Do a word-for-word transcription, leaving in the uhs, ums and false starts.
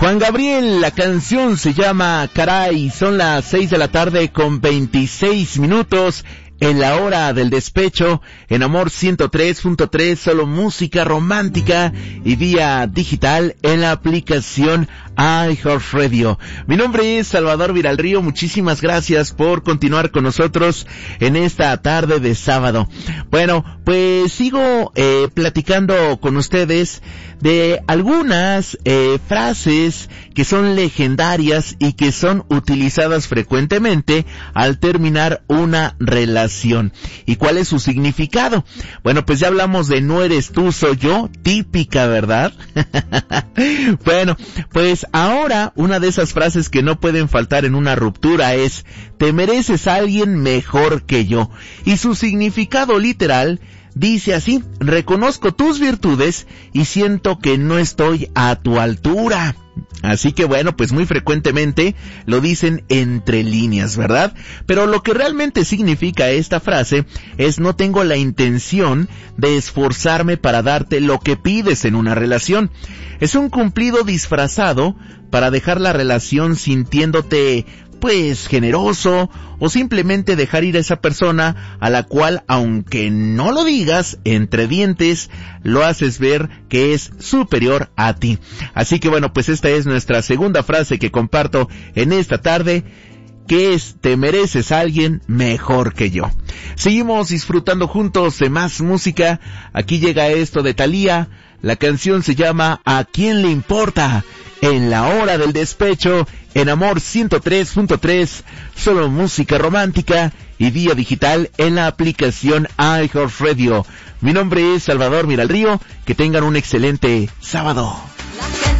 Juan Gabriel, la canción se llama Caray, son las seis de la tarde con veintiséis minutos. En la hora del despecho, en Amor ciento tres punto tres, solo música romántica y vía digital en la aplicación iHeartRadio. Mi nombre es Salvador Viralrío, muchísimas gracias por continuar con nosotros en esta tarde de sábado. Bueno, pues sigo eh, platicando con ustedes de algunas eh, frases que son legendarias y que son utilizadas frecuentemente al terminar una relación. ¿Y cuál es su significado? Bueno, pues ya hablamos de no eres tú, soy yo, típica, ¿verdad? Bueno, pues ahora una de esas frases que no pueden faltar en una ruptura es: te mereces a alguien mejor que yo. Y su significado literal dice así: reconozco tus virtudes y siento que no estoy a tu altura. Así que bueno, pues muy frecuentemente lo dicen entre líneas, ¿verdad? Pero lo que realmente significa esta frase es: no tengo la intención de esforzarme para darte lo que pides en una relación. Es un cumplido disfrazado para dejar la relación sintiéndote pues generoso, o simplemente dejar ir a esa persona a la cual, aunque no lo digas entre dientes, lo haces ver que es superior a ti. Así que bueno, pues esta es nuestra segunda frase que comparto en esta tarde, que es: te mereces a alguien mejor que yo. Seguimos disfrutando juntos de más música. Aquí llega esto de Thalía. La canción se llama ¿A quién le importa? En la hora del despecho, en Amor ciento tres punto tres, solo música romántica y vía digital en la aplicación iHeartRadio. Mi nombre es Salvador Viralrío, que tengan un excelente sábado.